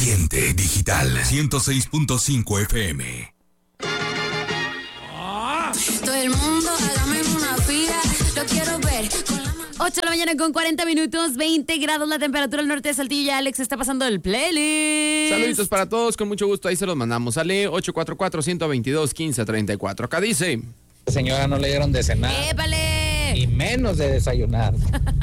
Siente Digital 106.5 FM. Todo el mundo, hágame una fila, lo quiero ver. 8 de la mañana con 40 minutos, 20 grados la temperatura al norte de Saltillo. Ya Alex está pasando el playlist. Saluditos para todos, con mucho gusto ahí se los mandamos. Sale 844-122-1534. Acá dice: señora, no le dieron de cenar. ¡Épale! Y menos de desayunar.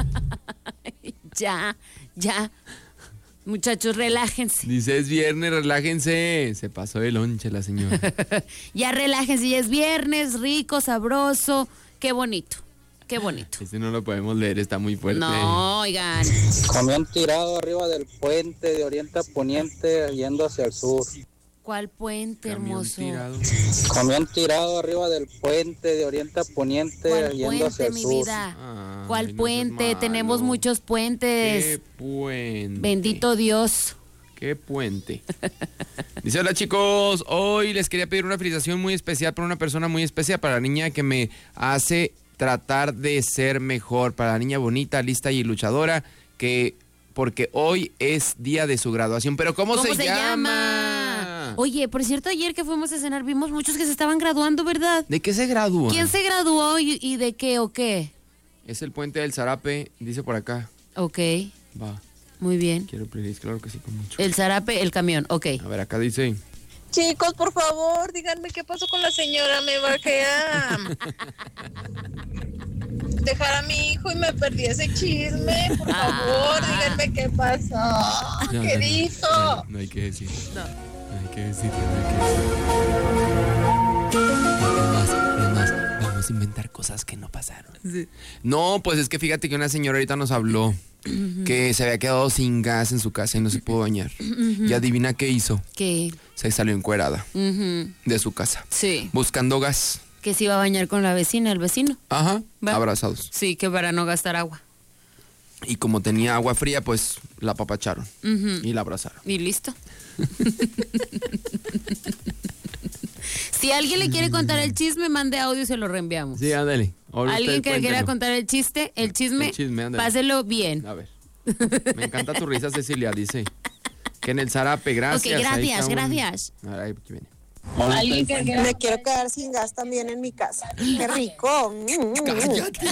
Ya. Muchachos, relájense. Dice, es viernes, relájense. Se pasó de lonche la señora. Ya relájense, ya es viernes, rico, sabroso. Qué bonito. Este no lo podemos leer, está muy fuerte. No, oigan. Camión tirado arriba del puente de oriente a poniente yendo hacia el sur. ¿Cuál puente, hermoso? Camión tirado arriba del puente de oriente a poniente yendo hacia el mi sur. vida? Ay, ¿Cuál no puente? seas malo. Tenemos muchos puentes. ¿Qué puente? Bendito Dios. ¿Qué puente? Dice, hola chicos, hoy les quería pedir una felicitación muy especial para una persona muy especial, para la niña que me hace tratar de ser mejor, para la niña bonita, lista y luchadora, porque hoy es día de su graduación. Pero ¿cómo se llama? Oye, por cierto, ayer que fuimos a cenar vimos muchos que se estaban graduando, ¿verdad? ¿De qué se gradúa? ¿Quién se graduó y de qué o qué? Es el puente del Zarape, dice por acá. Ok, Va, muy bien. quiero playlist, claro que sí, con mucho. El zarape, el camión, ok. A ver, acá dice... Chicos, por favor, díganme qué pasó con la señora. Me bajé a dejar a mi hijo y me perdí ese chisme. Por favor, díganme qué pasó. No, ¿Qué no, dijo? No hay que decir. No. No hay que decir, vamos a inventar cosas que no pasaron. Sí. No, pues es que fíjate que una señora ahorita nos habló que se había quedado sin gas en su casa y no se pudo bañar. Y adivina qué hizo. ¿Qué? Se salió encuerada de su casa. Sí. Buscando gas. Que se iba a bañar con la vecina, el vecino. Ajá, Va. abrazados. Sí, que para no gastar agua. Y como tenía agua fría, pues la apapacharon y la abrazaron. Y listo. Si alguien le quiere contar el chisme, mande audio y se lo reenviamos. Sí, ándale. Ahora Alguien usted que le quiera cuéntelo. contar el chisme, ándale. páselo bien. A ver. Me encanta tu risa, Cecilia, dice. Que en el Zarape, gracias. Ok, gracias, Ahí está gracias. A ver, ahí viene. Me quiero quedar sin gas también en mi casa. ¡Qué rico! ¡Cállate!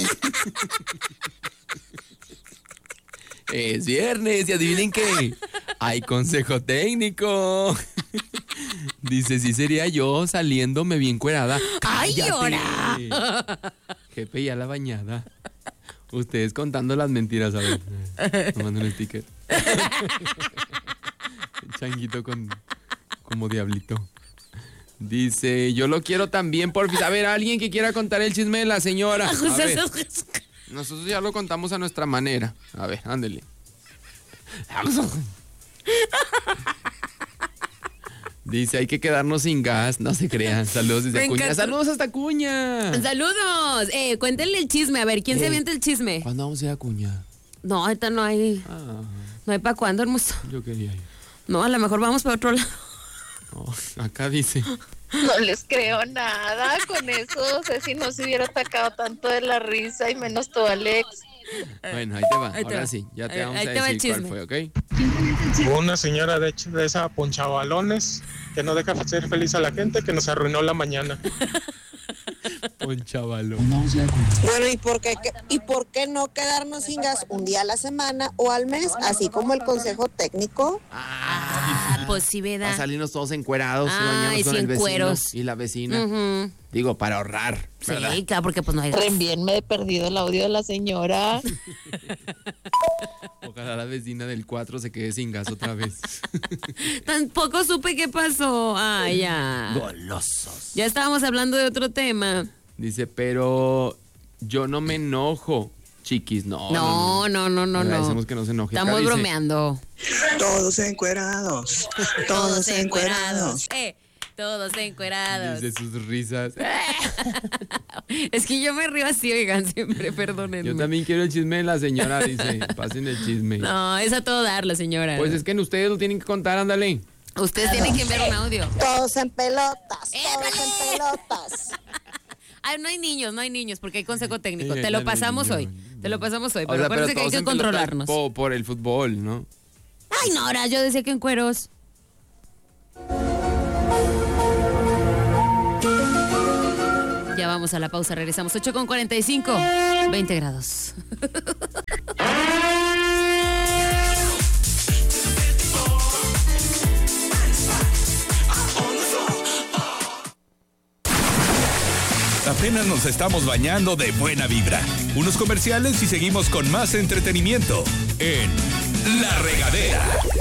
Es viernes y adivinen qué. Hay consejo técnico. Dice, sí sería yo saliéndome bien cuerada. ¡Ay, ¡Cállate! llora! Jefe, ya la bañada. Ustedes contando las mentiras, a ver. Me mando un sticker. Changuito como diablito. Dice, yo lo quiero también, porfis. A ver, alguien que quiera contar el chisme de la señora. A ver, nosotros ya lo contamos a nuestra manera. A ver, ándele. Dice, hay que quedarnos sin gas. No se crean. Saludos desde Me Acuña. encanta. Saludos hasta Acuña. ¡Saludos! Cuéntenle el chisme, a ver, ¿quién se avienta el chisme? ¿Cuándo vamos a ir a Acuña? No, ahorita no hay para cuándo, hermoso. Yo quería ir. No, a lo mejor vamos para otro lado. Oh, acá dice. No les creo nada con eso. Ceci no se hubiera atacado tanto de la risa y menos tú, Alex. Bueno, ahí te va. Ahí te Ahora va. sí, ya te vamos Ahí a te va el decir cuál chisme. fue, ¿ok? Una señora de esa ponchabalones que no deja ser feliz a la gente, que nos arruinó la mañana. Ponchavalo. Bueno, ¿y por qué no quedarnos sin gas un día a la semana o al mes, así como el consejo técnico? Pues sí, Para ¿verdad? salirnos todos encuerados y Ay, bañarnos con sí, el vecino encueros. y la vecina. Ujú. Digo, para ahorrar, ¿verdad? Sí, claro, porque pues no hay gas. Reenvíenme de perdido el audio de la señora. Ojalá la vecina del 4 se quede sin gas otra vez. Tampoco supe qué pasó. Ay, ya. Golosos. Ya estábamos hablando de otro tema. Dice, pero yo no me enojo, chiquis. No. No. Agradecemos que no se enoje. Acá Estamos dice, bromeando. Todos encuerados, todos encuerados. Todos encuerados. Dice sus risas. Es que yo me río así, oigan, siempre, perdónenme. Yo también quiero el chisme de la señora, dice. Pasen el chisme. No, es a todo dar la señora. Pues es que ustedes lo tienen que contar, ándale. Ustedes tienen que enviar un audio. Todos en pelotas, ¡Épale! todos en pelotas. Ay, no hay niños, porque hay consejo técnico. Sí, Te lo no hay pasamos niños. hoy. Te lo pasamos hoy. O Pero sea, acuérdense que hay todos que en pelota controlarnos. Por el fútbol, ¿no? Ay, no, ahora yo decía que en cueros. Vamos a la pausa, regresamos. 8:45, 20 grados. Apenas nos estamos bañando de buena vibra. Unos comerciales y seguimos con más entretenimiento en La Regadera.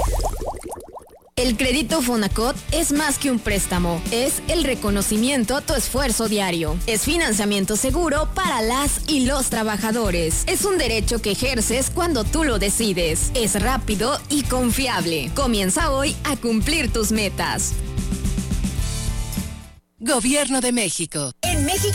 El crédito Fonacot es más que un préstamo, es el reconocimiento a tu esfuerzo diario. Es financiamiento seguro para las y los trabajadores. Es un derecho que ejerces cuando tú lo decides. Es rápido y confiable. Comienza hoy a cumplir tus metas. Gobierno de México. En México